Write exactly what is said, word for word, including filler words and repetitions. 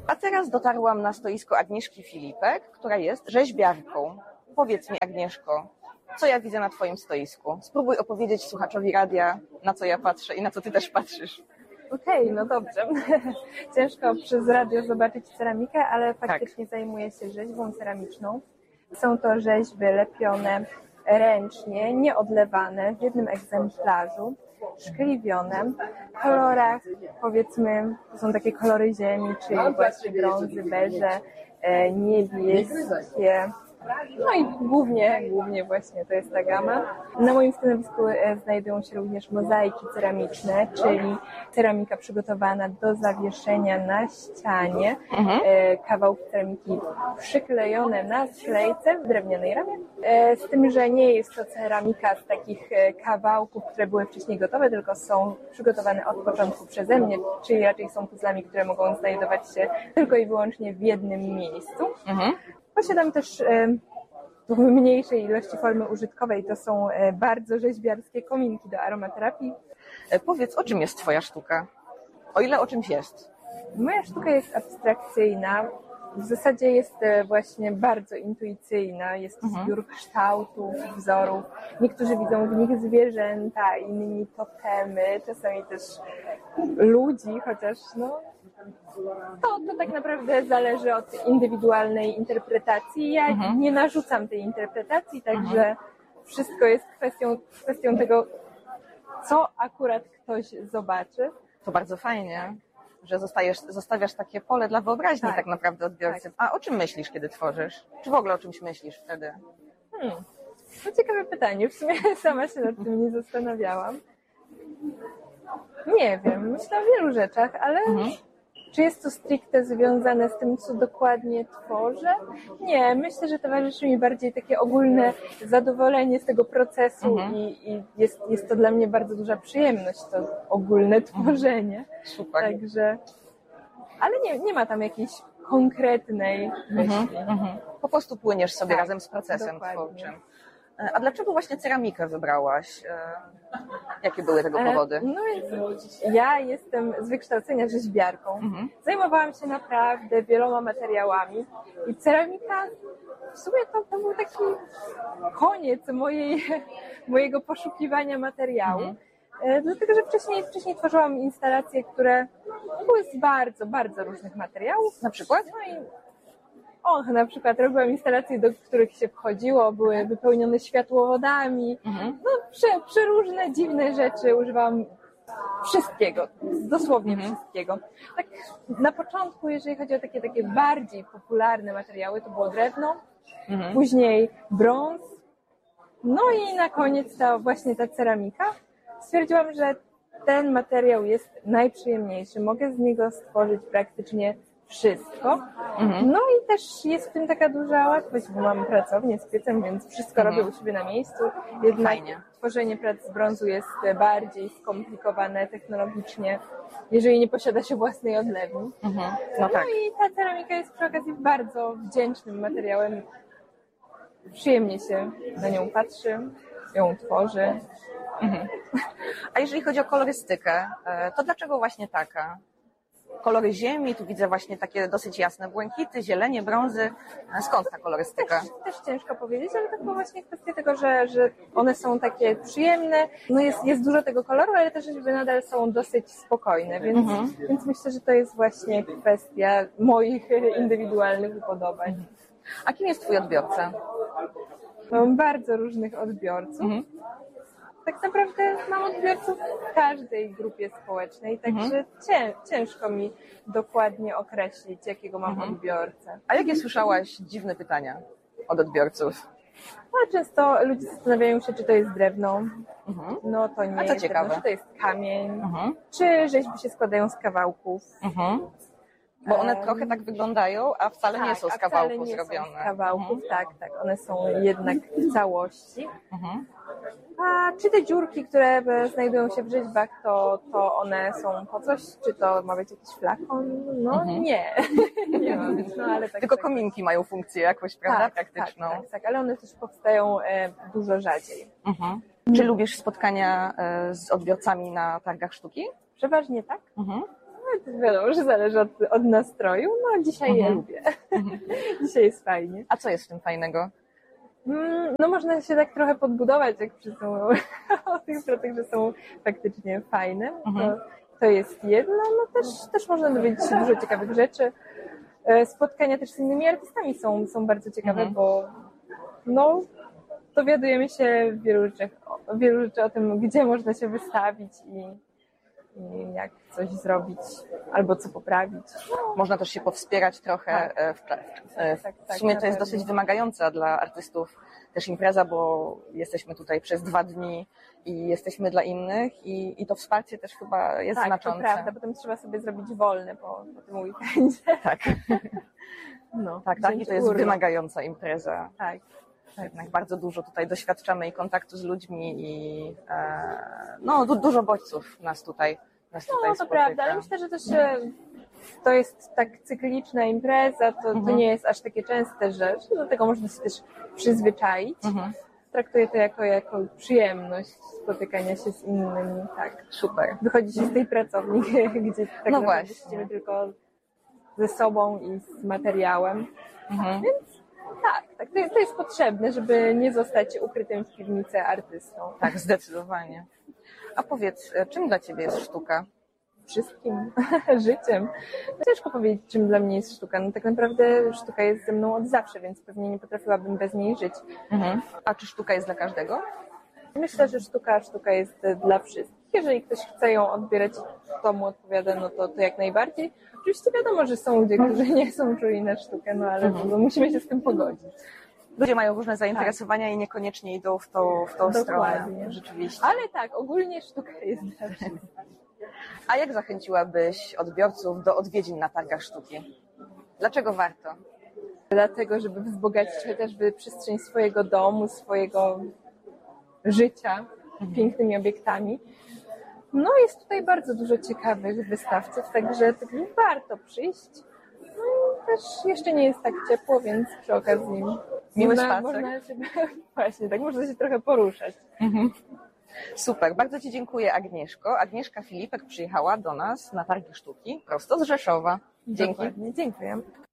A teraz dotarłam na stoisko Agnieszki Filipek, która jest rzeźbiarką. Powiedz mi, Agnieszko, co ja widzę na twoim stoisku? Spróbuj opowiedzieć słuchaczowi radia, na co ja patrzę i na co ty też patrzysz. Okej, okay, no dobrze. Ciężko przez radio zobaczyć ceramikę, ale faktycznie tak. zajmuję się rzeźbą ceramiczną. Są to rzeźby lepione ręcznie, nieodlewane w jednym egzemplarzu, szkliwione w kolorach, powiedzmy, to są takie kolory ziemi, czyli właśnie brązy, beże, niebieskie. No i głównie, głównie właśnie to jest ta gama. Na moim stanowisku znajdują się również mozaiki ceramiczne, czyli ceramika przygotowana do zawieszenia na ścianie. Mhm. Kawałki ceramiki przyklejone na sklejce w drewnianej ramie. Z tym, że nie jest to ceramika z takich kawałków, które były wcześniej gotowe, tylko są przygotowane od początku przeze mnie, czyli raczej są puzzlami, które mogą znajdować się tylko i wyłącznie w jednym miejscu. Mhm. Posiadam też w mniejszej ilości formy użytkowej, to są bardzo rzeźbiarskie kominki do aromaterapii. Powiedz, o czym jest twoja sztuka? O ile o czymś jest? Moja sztuka jest abstrakcyjna. W zasadzie jest właśnie bardzo intuicyjna. Jest to zbiór kształtów, wzorów. Niektórzy widzą w nich zwierzęta, inni totemy, czasami też ludzi, chociaż no, to, to tak naprawdę zależy od indywidualnej interpretacji. Ja mhm. nie narzucam tej interpretacji, także mhm. wszystko jest kwestią, kwestią tego, co akurat ktoś zobaczy. To bardzo fajnie, że zostajesz, zostawiasz takie pole dla wyobraźni tak, tak naprawdę odbiorcy. Tak. A o czym myślisz, kiedy tworzysz? Czy w ogóle o czymś myślisz wtedy? Hmm. To ciekawe pytanie. W sumie sama się nad tym nie zastanawiałam. Nie wiem. Myślę o wielu rzeczach, ale mhm. czy jest to stricte związane z tym, co dokładnie tworzę? Nie. Myślę, że towarzyszy mi bardziej takie ogólne zadowolenie z tego procesu mhm. i, i jest, jest to dla mnie bardzo duża przyjemność, to ogólne tworzenie. Super. Także, ale nie, nie ma tam jakiejś konkretnej myśli. Mhm. Mhm. Po prostu płyniesz sobie tak, razem z procesem dokładnie. Twórczym. A dlaczego właśnie ceramikę wybrałaś? Jakie były tego powody? No więc ja jestem z wykształcenia rzeźbiarką. Mhm. Zajmowałam się naprawdę wieloma materiałami i ceramika w sumie to, to był taki koniec mojej, mojego poszukiwania materiału. Mhm. Dlatego, że wcześniej, wcześniej tworzyłam instalacje, które były z bardzo, bardzo różnych materiałów. Na przykład? No i O, na przykład robiłam instalacje, do których się wchodziło, były wypełnione światłowodami, mhm. no prze, przeróżne, dziwne rzeczy, używałam wszystkiego, dosłownie mhm. wszystkiego. Tak na początku, jeżeli chodzi o takie, takie bardziej popularne materiały, to było drewno, mhm. później brąz, no i na koniec ta właśnie ta ceramika. Stwierdziłam, że ten materiał jest najprzyjemniejszy, mogę z niego stworzyć praktycznie wszystko. Mhm. No i też jest w tym taka duża łatwość, bo mam pracownię z piecem, więc wszystko mhm. robię u siebie na miejscu. Jednak Fajnie. Tworzenie prac z brązu jest bardziej skomplikowane technologicznie, jeżeli nie posiada się własnej odlewni. Mhm. No, no tak. i ta ceramika jest przy okazji bardzo wdzięcznym materiałem. Przyjemnie się na nią patrzy, ją tworzy. Mhm. A jeżeli chodzi o kolorystykę, to dlaczego właśnie taka? Kolory ziemi, tu widzę właśnie takie dosyć jasne błękity, zielenie, brązy. Skąd ta kolorystyka? Też, też ciężko powiedzieć, ale to była właśnie kwestia tego, że, że one są takie przyjemne. No jest, jest dużo tego koloru, ale też żeby nadal są dosyć spokojne, więc, mhm. więc myślę, że to jest właśnie kwestia moich indywidualnych upodobań. Mhm. A kim jest twój odbiorca? Mam bardzo różnych odbiorców. Mhm. Tak naprawdę mam odbiorców w każdej grupie społecznej, także mhm. cię, ciężko mi dokładnie określić, jakiego mam mhm. odbiorcę. A jakie słyszałaś dziwne pytania od odbiorców? No, często ludzie zastanawiają się, czy to jest drewno. Mhm. No to nie A to jest ciekawe. drewno, czy to jest kamień, mhm. czy rzeźby się składają z kawałków. Mhm. Bo one um, trochę tak wyglądają, a wcale tak, nie są z kawałków nie zrobione. Są z kawałków, mhm. tak, tak. One są jednak w całości. Mhm. A czy te dziurki, które znajdują się w rzeźbach, to, to one są po coś? Czy to ma być jakiś flakon? No mhm. nie. nie ma być, no, ale tak, Tylko tak, kominki mają funkcję jakąś, prawda, tak, praktyczną. Tak, tak, tak, ale one też powstają e, dużo rzadziej. Mhm. Czy lubisz spotkania e, z odbiorcami na targach sztuki? Przeważnie tak. Mhm. No, to wiadomo, że zależy od, od nastroju, no dzisiaj Mhm. je lubię. Dzisiaj jest fajnie. A co jest w tym fajnego? Mm, No można się tak trochę podbudować, jak przy są o tych pracach, że są faktycznie fajne. Mhm. To, to jest jedno, no też, też można dowiedzieć się dużo ciekawych rzeczy. E, Spotkania też z innymi artystami są, są bardzo ciekawe, Mhm. bo no, dowiadujemy się wielu rzeczy, wielu rzeczy o tym, gdzie można się wystawić i, i jak coś zrobić albo co poprawić. Można też się powspierać trochę. Tak. e, W, e, w, Tak, w tak, sumie na to jest pewno. dosyć wymagająca dla artystów też impreza, bo jesteśmy tutaj przez dwa dni i jesteśmy dla innych i, i to wsparcie też chyba jest Tak, to znaczące. prawda, potem trzeba sobie zrobić wolne po, po tym weekendzie. Tak, No, tak, tak. I wziąć to jest urlop. wymagająca impreza. Tak. Jednak bardzo dużo tutaj doświadczamy i kontaktu z ludźmi i e, no du, dużo bodźców nas tutaj nas tutaj No to spotyka. prawda, ale myślę, że też e, to jest tak cykliczna impreza, to, to Mhm. nie jest aż takie częste, że, że do tego można się też przyzwyczaić. Mhm. Traktuję to jako, jako przyjemność spotykania się z innymi, tak. Super. Wychodzi się z tej pracowni, gdzie tak No naprawdę właśnie. siedzimy tylko ze sobą i z materiałem. Mhm. Więc tak, tak to, jest, to jest potrzebne, żeby nie zostać ukrytym w piwnicy artystą. Tak, zdecydowanie. A powiedz, e, czym dla Ciebie jest sztuka? Wszystkim życiem. Ciężko powiedzieć, czym dla mnie jest sztuka. No tak naprawdę sztuka jest ze mną od zawsze, więc pewnie nie potrafiłabym bez niej żyć. Mhm. A czy sztuka jest dla każdego? Myślę, że sztuka, sztuka jest dla wszystkich. Jeżeli ktoś chce ją odbierać, to mu odpowiada, no to, to jak najbardziej. Oczywiście wiadomo, że są ludzie, którzy nie są czuli na sztukę, no ale no, musimy się z tym pogodzić. Ludzie mają różne zainteresowania i niekoniecznie idą w tą, w tą Dokładnie. stronę. Rzeczywiście. Ale tak, ogólnie sztuka jest dla wszystkich. A jak zachęciłabyś odbiorców do odwiedzin na targach sztuki? Dlaczego warto? Dlatego, żeby wzbogacić chociażby przestrzeń swojego domu, swojego życia pięknymi obiektami. No jest tutaj bardzo dużo ciekawych wystawców, także tak warto przyjść. No i też jeszcze nie jest tak ciepło, więc przy okazji Miły można, spacer. można się, właśnie tak, można się trochę poruszać. Super, bardzo Ci dziękuję, Agnieszko. Agnieszka Filipek przyjechała do nas na targi sztuki prosto z Rzeszowa. Dzięki. Dokładnie, dziękuję.